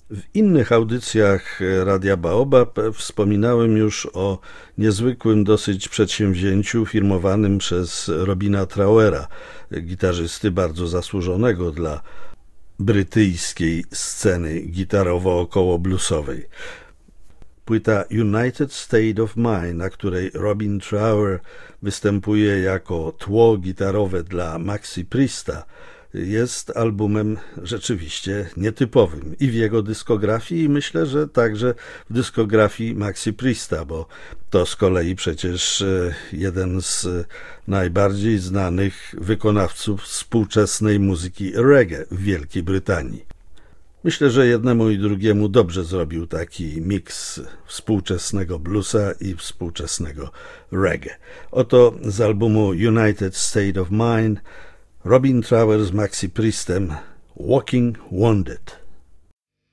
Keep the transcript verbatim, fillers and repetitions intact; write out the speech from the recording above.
W innych audycjach Radia Baobab wspominałem już o niezwykłym dosyć przedsięwzięciu firmowanym przez Robina Trauera, gitarzysty bardzo zasłużonego dla brytyjskiej sceny gitarowo-około-bluesowej. Płyta United State of Mind, na której Robin Trauer występuje jako tło gitarowe dla Maxi Priesta, jest albumem rzeczywiście nietypowym i w jego dyskografii, i myślę, że także w dyskografii Maxi Priesta, bo to z kolei przecież jeden z najbardziej znanych wykonawców współczesnej muzyki reggae w Wielkiej Brytanii. Myślę, że jednemu i drugiemu dobrze zrobił taki miks współczesnego bluesa i współczesnego reggae. Oto z albumu United State of Mind Robin Trauer z Maxi Priestem, Walking Wounded.